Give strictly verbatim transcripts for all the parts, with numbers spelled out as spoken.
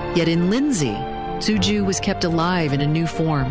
Yet in Lindsay, Tsuju was kept alive in a new form.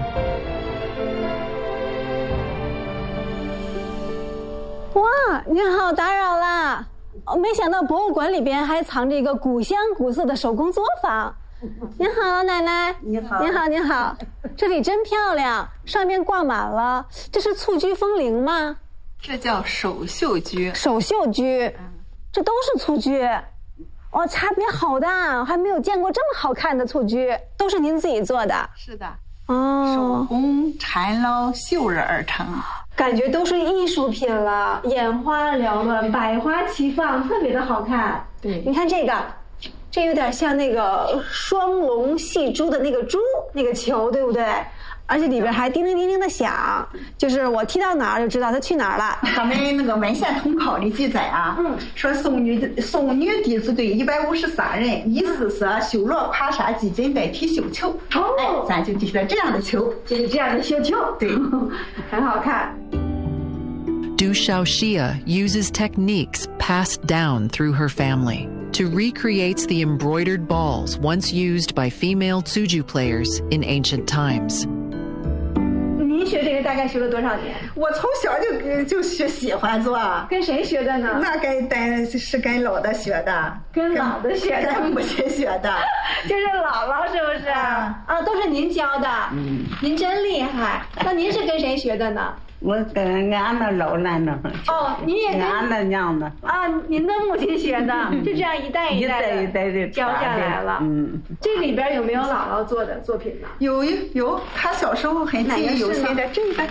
哇，您好，打扰啦！没想到博物馆里边还藏着一个古香古色的手工作坊。您好，老奶奶。 你好。 您好，您好。这里真漂亮，上面挂满了，这是蹴鞠风铃吗？ 这叫手绣鞠。 手绣鞠，这都是蹴鞠。哇，差别好大，我还没有见过这么好看的蹴鞠，都是您自己做的？ 是的。 哦， 手工缠绕绣制而成， 感觉都是艺术品了，眼花缭乱，百花齐放，特别的好看。 对， 你看这个，这有点像那个双龙戏珠的那个珠那个球，对不对？而且里边还叮铃叮铃的响，就是我踢到哪儿就知道它去哪儿了。 咱们那个文献通考里记载啊，嗯，说宋女宋女弟子队一百五十三人，一丝丝绣罗跨纱几针代替绣球。哦，哎，咱就记得这样的球， 就是这样的绣球， 对， 很好看。 Du Shaoxia uses techniques passed down through her family to recreate the embroidered balls once used by female Tsuju players in ancient times. 您学这个大概学了多少年？ 我从小就就学喜欢做。 跟谁学的呢？ 那跟跟是跟老的学的， 跟老的学的， 跟母亲学的， 就是姥姥是不是？啊，啊都是您教的。嗯，您真厉害。那您是跟谁学的呢？ 我跟俺的老奶奶。 哦，您也跟俺的娘的。 啊，您的母亲学的，就这样一代一代的一代一代的教下来了。嗯，这里边有没有姥姥做的作品呢？ 有有，她小时候很记忆犹新的这个。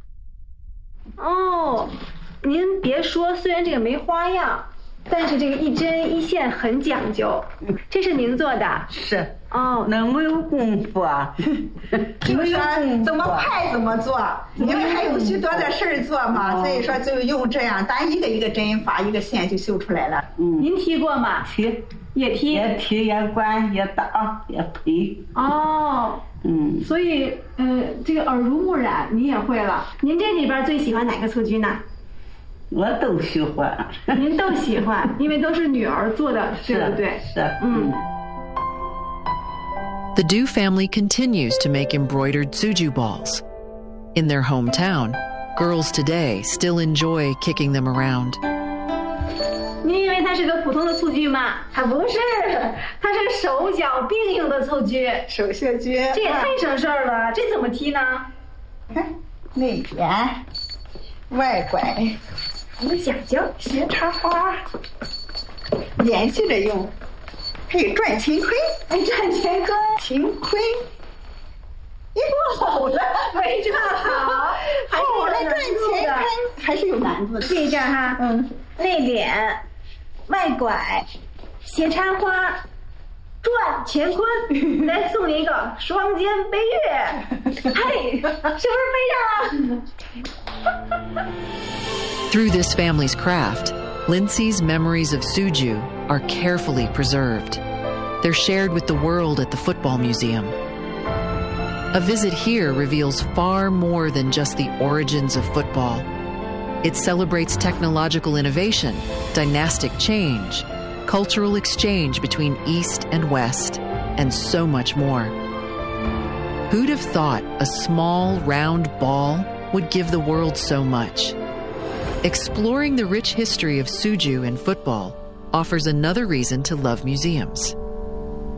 哦，您别说，虽然这个没花样，但是这个一针一线很讲究。这是您做的？ 是。 哦， 那没有功夫啊， 没有怎么快怎么做，因为还有许多的事儿做嘛，所以说就用这样，咱一个一个针法，一个线就绣出来了。 嗯，您踢过吗？ 踢， 也踢， 也踢也管也打也推。 哦，嗯，所以呃，这个耳濡目染，您也会了。您这里边最喜欢哪个蹴鞠呢？ 我都喜欢。 您都喜欢，因为都是女儿做的，对不对？ 是，嗯。 The Du family continues to make embroidered Tsuju balls. In their hometown, girls today still enjoy kicking them around. 你以为它是个普通的蹴鞠吗？它不是，它是手脚并用的蹴鞠， 手绣鞠。 这也太省事儿了，这怎么踢呢？ 看内点，外拐， 有讲究， 斜插花，连续着用。还有转乾坤， 哎，转乾坤， 乾坤，一不好了， 没转好， 好了，转乾坤还是有难度的。 这一下哈，嗯，内敛，外拐，斜插花，转乾坤，来送你一个双肩背月，嘿，是不是背上了？ Through this family's craft, Lindsay's memories of Tsuju are carefully preserved. They're shared with the world at the Football Museum. A visit here reveals far more than just the origins of football. It celebrates technological innovation, dynastic change, cultural exchange between East and West, and so much more. Who'd have thought a small, round ball would give the world so much? Exploring the rich history of Tsuju and football offers another reason to love museums.